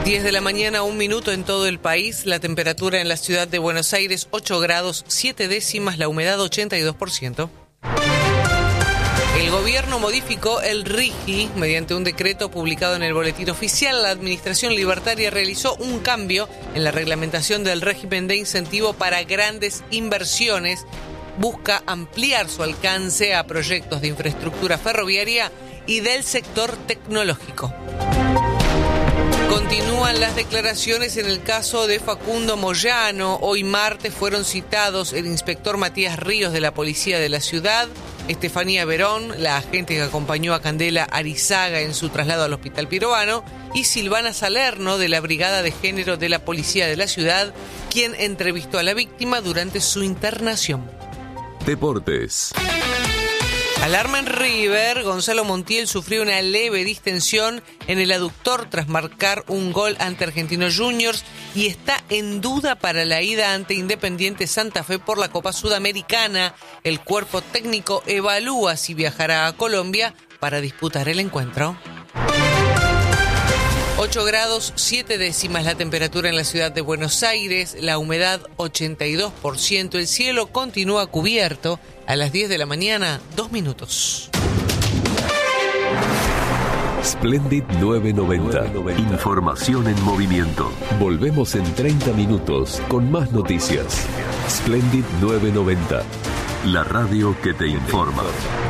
10 de la mañana, 1 minuto en todo el país. La temperatura en la ciudad de Buenos Aires, 8 grados, 7 décimas, la humedad 82%. El gobierno modificó el RIGI mediante un decreto publicado en el Boletín Oficial. La Administración Libertaria realizó un cambio en la reglamentación del régimen de incentivo para grandes inversiones. Busca ampliar su alcance a proyectos de infraestructura ferroviaria y del sector tecnológico. Continúan las declaraciones en el caso de Facundo Moyano. Hoy martes fueron citados el inspector Matías Ríos de la Policía de la Ciudad, Estefanía Verón, la agente que acompañó a Candela Arizaga en su traslado al Hospital Pirovano, y Silvana Salerno de la Brigada de Género de la Policía de la Ciudad, quien entrevistó a la víctima durante su internación. Deportes. Alarma en River. Gonzalo Montiel sufrió una leve distensión en el aductor tras marcar un gol ante Argentinos Juniors y está en duda para la ida ante Independiente Santa Fe por la Copa Sudamericana. El cuerpo técnico evalúa si viajará a Colombia para disputar el encuentro. 8 grados, 7 décimas la temperatura en la ciudad de Buenos Aires, la humedad 82%, el cielo continúa cubierto. A las 10 de la mañana, 2 minutos. Splendid 990. Información en movimiento. Volvemos en 30 minutos con más noticias. Splendid 990. La radio que te informa.